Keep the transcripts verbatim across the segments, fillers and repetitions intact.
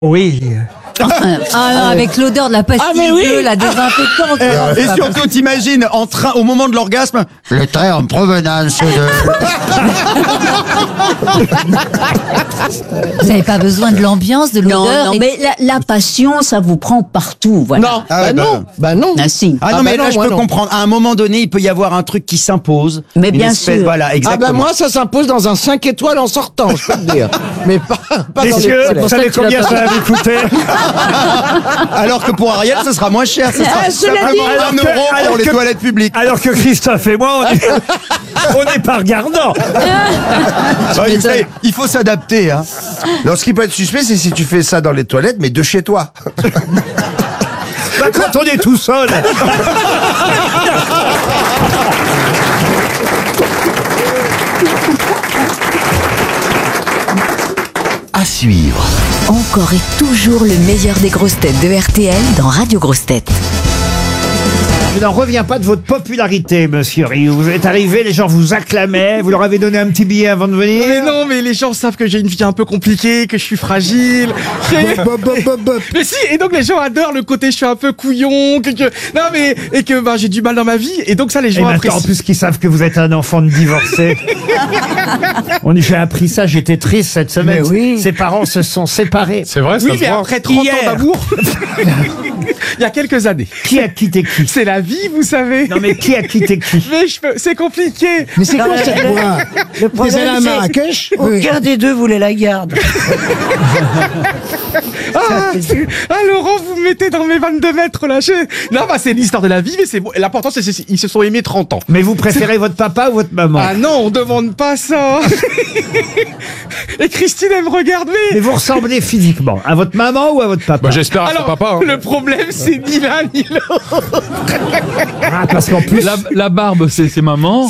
Oui. Ah non, avec l'odeur de la pastille Ah, mais oui. bleue, la désinfectante. Et, Non, c'est et pas surtout, t'imagines, en train, au moment de l'orgasme, le trait en provenance de... Vous n'avez pas besoin de l'ambiance, de Non, l'odeur. non, et- mais la, la passion, ça vous prend partout, voilà. Non, Ah ouais, bah non, bah non. Ah si. Ah non, Ah mais bah là, non, je moi peux non. comprendre. À un moment donné, il peut y avoir un truc qui s'impose. Mais Une bien espèce- sûr. Voilà, Ah exactement. bah moi, ça s'impose dans un cinq étoiles en sortant, je peux te dire. Mais pas, pas dans les Messieurs, toilettes. vous savez combien ça va vous coûter? Alors que pour Ariel, ce sera moins cher. Ce sera Ah, cela simplement dit- un Alors que- euro alors pour les que- toilettes publiques. Alors que Christophe et moi, on est- on n'est pas regardants. Ouais, vous savez, il faut s'adapter. Hein. Non, ce qui peut être suspect, c'est si tu fais ça dans les toilettes, mais de chez toi. Bah, quand on est tout seul. À suivre. Encore et toujours le meilleur des grosses têtes de R T L dans Radio Grosses Têtes. Je n'en reviens pas de votre popularité, monsieur Rioux. Vous êtes arrivé, les gens vous acclamaient, vous leur avez donné un petit billet avant de venir. Mais non, mais les gens savent que j'ai une vie un peu compliquée, que je suis fragile. Bop, bop, bop, bop. Mais si, et donc les gens adorent le côté je suis un peu couillon, que, que- non mais et que bah, j'ai du mal dans ma vie, et donc ça les Et gens maintenant, en apprécient. plus qu'ils savent que vous êtes un enfant de divorcé. On J'ai appris ça, j'étais triste cette semaine. Mais oui. Ses parents se sont séparés. C'est vrai, ça Oui, se mais voit. après trente Hier. ans d'amour, il y a quelques années. Qui a quitté qui? C'est la vie, vous savez. Non mais qui a quitté qui? Mais je peux, c'est compliqué. Mais c'est quoi cette voix Le T'es allé à problème, Marrakech c'est aucun des deux voulait la garde. Ah, c'est- ah, Laurent, vous me mettez dans mes vingt-deux mètres là. Je- Non, bah c'est l'histoire de la vie, mais c'est bon. L'important c'est qu'ils se sont aimés trente ans. Mais vous préférez votre papa ou votre maman? Ah non, on demande pas ça. Et Christine, elle me regarde, mais... Mais vous ressemblez physiquement à votre maman ou à votre papa? Bah, j'espère à son Alors, papa. hein. le problème, c'est ni l'un ni l'autre. Ah, parce qu'en plus, La, la barbe, c'est c'est maman.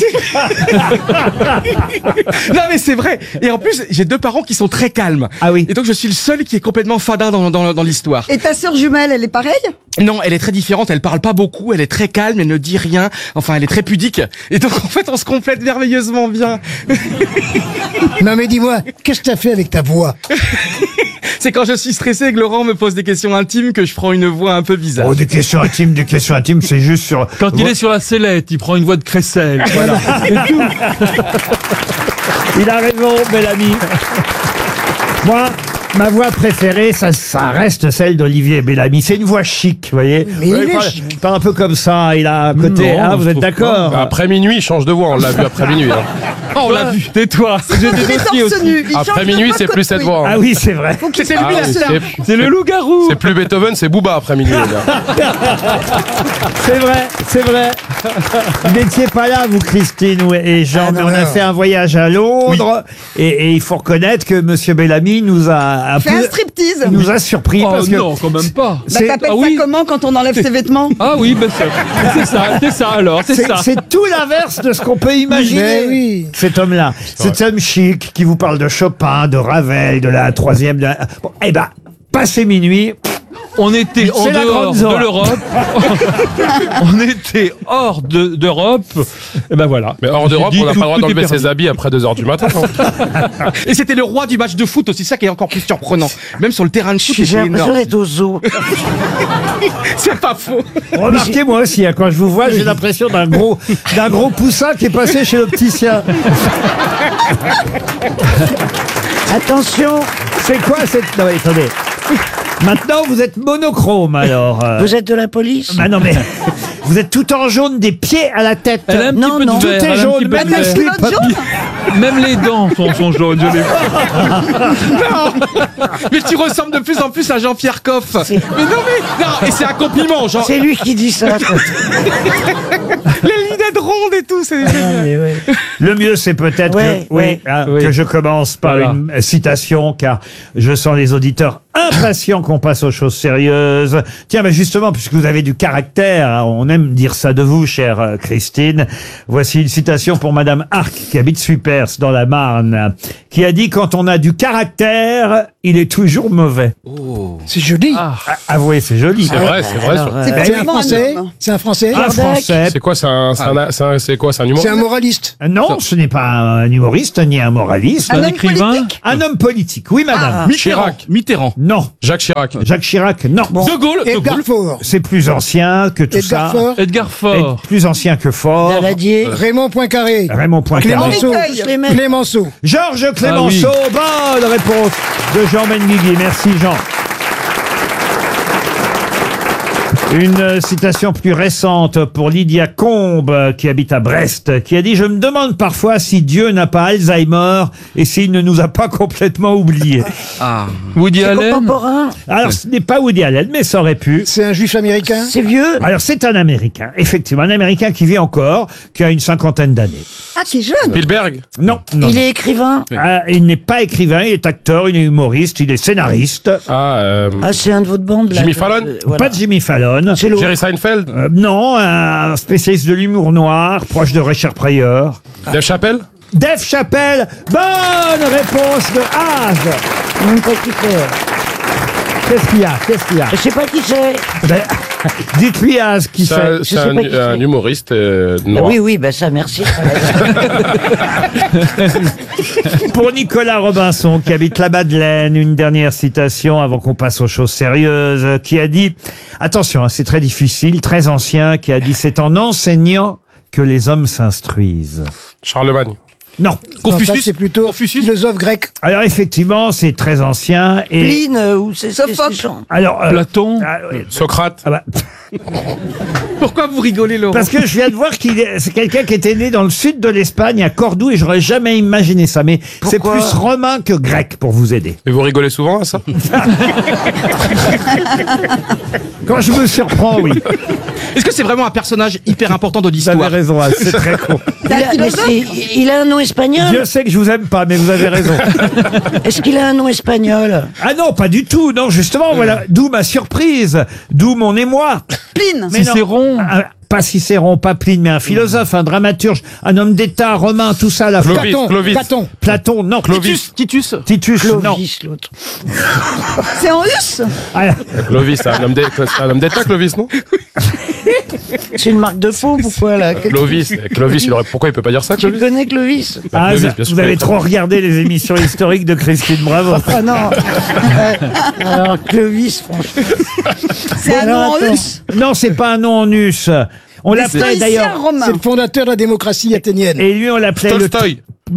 Non, mais c'est vrai. Et en plus, j'ai deux parents qui sont très calmes. Ah oui. Et donc, je suis le seul qui est complètement fadin dans, dans, dans l'histoire. Et ta sœur jumelle, elle est pareille? Non, elle est très différente. Elle parle pas beaucoup. Elle est très calme. Elle ne dit rien. Enfin, elle est très pudique. Et donc, en fait, on se complète merveilleusement bien. Non mais dis-moi, qu'est-ce que t'as fait avec ta voix? C'est quand je suis stressé et que Laurent me pose des questions intimes que je prends une voix un peu bizarre. oh, des questions intimes, des questions intimes, c'est juste sur... Quand il est sur la sellette, il prend une voix de crécelle. Voilà. C'est tout. Il a raison, bel ami. Moi, ma voix préférée, ça, ça reste celle d'Olivier Bellamy. C'est une voix chic, vous voyez. Mais il Ouais, est pas, chic. pas un peu comme ça, il a un côté... Non, ah, je vous êtes trouve d'accord? Bah, après minuit, il change de voix. On l'a vu après minuit. hein. Oh, on l'a vu. Tais-toi. J'ai des Il est dossiers torse aussi. nu. Il Après change de minuit, voix c'est de plus cette côté. voix. hein. Ah oui, c'est vrai. C'était Ah lui la oui, star. c'est- C'est le loup-garou. C'est plus Beethoven, c'est Booba après minuit. là. C'est vrai, c'est vrai. Vous n'étiez pas là, vous, Christine ou- et Jean, Ah, mais non, on a non. fait un voyage à Londres. Et, et il faut reconnaître que Monsieur Bellamy nous a un Fais peu... un striptease. Il nous a surpris Oh parce que... non, quand même pas. Bah, c'est- t'appelles ah oui. ça comment quand on enlève ses vêtements? Ah oui, ben c'est c'est ça, c'est ça alors, c'est C'est ça. c'est tout l'inverse de ce qu'on peut imaginer. Mais oui. Cet homme-là, cet homme chic qui vous parle de Chopin, de Ravel, de la troisième. De la... Bon, eh ben, passé minuit, On était en C'est la dehors grande de zone. l'Europe. On était hors de- d'Europe. Et ben voilà. Mais hors d'Europe, J'ai dit on n'a tout- pas le droit tout est d'enlever perdu. ses habits après deux heures du matin. hein. Et c'était le roi du match de foot aussi, ça qui est encore plus surprenant. Même sur le terrain de foot, J'ai c'était l'impression énorme. d'être au zoo. C'est pas faux. remarquez moi aussi, hein, quand je vous vois, j'ai l'impression d'un gros, d'un gros poussin qui est passé chez l'opticien. Attention, C'est quoi cette... Non, mais attendez. Maintenant, vous êtes monochrome, alors. euh. vous êtes de la police? Ah non, mais vous êtes tout en jaune des pieds à la tête. Elle a un petit Non, peu non. de Tout vert. est elle a un jaune, petit peu même de le vert. slip. Même les dents sont, sont jaunes. Je l'ai vu. Mais tu ressembles de plus en plus à Jean-Pierre Coff. Mais non, mais non, et c'est un compliment, genre C'est lui qui dit ça. les lunettes rondes et tout. C'est Le mieux, c'est peut-être Ouais, que, oui, ouais. hein, Oui. que je commence par Voilà. une euh, citation, car je sens les auditeurs impatients qu'on passe aux choses sérieuses. Tiens, mais justement, puisque vous avez du caractère, hein, on aime dire ça de vous, chère euh, Christine. Voici une citation pour Madame Arc, qui habite Suipers, dans la Marne, qui a dit « Quand on a du caractère, il est toujours mauvais. C'est joli. Ah. » Avouez, c'est joli. C'est vrai, c'est vrai. Alors, ça. euh, C'est pas C'est un vraiment français. homme. C'est un français. Un Français. C'est quoi, c'est un, c'est un- c'est un- c'est quoi, c'est un humour? C'est un moraliste. Non, ce n'est pas un humoriste, ni un moraliste. Un Un homme écrivain. politique? Un homme politique, oui, madame. Mitterrand. Mitterrand. Non. Jacques Chirac. Jacques Chirac, non. De Gaulle. De Edgar Gaulle. Faure. C'est plus ancien que tout Edgar ça. Faure. Edgar Faure. Et plus ancien que Fort. Daladier. Raymond Poincaré. Raymond Poincaré. Clémenceau. Clémenceau. Clémenceau. Georges Clémenceau, bonne réponse de Jean Benguigui. Merci Jean. Une citation plus récente pour Lydia Combe, qui habite à Brest, qui a dit « Je me demande parfois si Dieu n'a pas Alzheimer et s'il ne nous a pas complètement oubliés. Ah. Woody Allen. Contemporain. » Alors, ce n'est pas Woody Allen, mais ça aurait pu. C'est un juif américain. C'est vieux. Alors, c'est un Américain, effectivement, un Américain qui vit encore, qui a une cinquantaine d'années. Ah, qui est jeune. Spielberg. Non, non. Il est écrivain. Ah, il n'est pas écrivain, il est acteur, il est humoriste, il est scénariste. Ah, euh, Ah, c'est un de votre bande. là. Jimmy Fallon. Euh, voilà. Pas de Jimmy Fallon. C'est l'autre. Jerry Seinfeld. Euh, non, un spécialiste de l'humour noir, proche de Richard Pryor. Dave Chappelle. Dave Chappelle, bonne réponse de Az. Je sais même pas qui c'est. Qu'est-ce qu'il y a Qu'est-ce qu'il y a Je sais pas qui c'est. Ben, dites-lui Az qui C'est fait. un, Je c'est sais un, pas qui c'est. un humoriste euh, Ah noir. oui, oui, bah ça, merci. Pour Nicolas Robinson, qui habite la Madeleine, une dernière citation avant qu'on passe aux choses sérieuses, qui a dit, attention, hein, c'est très difficile, très ancien, qui a dit, c'est en enseignant que les hommes s'instruisent. Charlemagne. Non. Non, ça, Confucius. c'est plutôt Confucius. philosophe grec. Alors effectivement, c'est très ancien et. Pline, euh, ou c'est c'est- Sophocle. c'est chiant. Alors. euh, Platon. ah, oui. Socrate. Ah bah, Pourquoi vous rigolez, Laurent? parce que je viens de voir qu'il est, c'est quelqu'un qui était né dans le sud de l'Espagne, à Cordoue, et j'aurais jamais imaginé ça. Mais c'est Pourquoi plus romain que grec pour vous aider. Et vous rigolez souvent à ça? Quand je me surprends, oui. Est-ce que c'est vraiment un personnage hyper important de Vous avez l'histoire? raison, Al, c'est très con. Il a, mais c'est- il a un nom espagnol. Dieu sait que je vous aime pas, mais vous avez raison. Est-ce qu'il a un nom espagnol? Ah non, pas du tout. Non, justement, voilà. D'où ma surprise. D'où mon émoi. Pline. Mais non. Cicéron. Ah, pas Cicéron, pas Pline, mais un philosophe, un dramaturge, un homme d'État, romain, tout ça, la fois. Clovis. Platon. Clovis. Platon. Platon, non. Titus. Titus. Titus, non. Clovis, l'autre. C'est en russe. Ah, Clovis, c'est un homme d'É- c'est un homme d'État, Clovis, non? C'est une marque de faux, pourquoi là? Que- Clovis. Clovis, il aurait... pourquoi il peut pas dire ça, Tu Clovis? connais Clovis? Bah, ah, Clovis, ça- bien sûr. vous avez trop regardé les émissions historiques de Christine Bravo. Ah non. Ouais. Alors Clovis, franchement. C'est un nom Alors, en attends. russe. Non, c'est pas un nom en us. On l'appelait Stoïcien d'ailleurs. romain. C'est le fondateur de la démocratie athénienne. Et lui, on l'appelait le, Tolstoï.